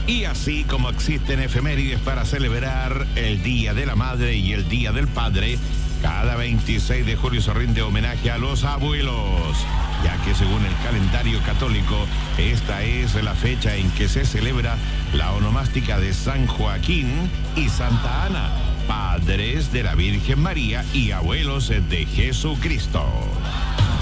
Y así como existen efemérides para celebrar el Día de la Madre y el Día del Padre, cada 26 de julio se rinde homenaje a los abuelos, ya que según el calendario católico, esta es la fecha en que se celebra la onomástica de San Joaquín y Santa Ana, padres de la Virgen María y abuelos de Jesucristo.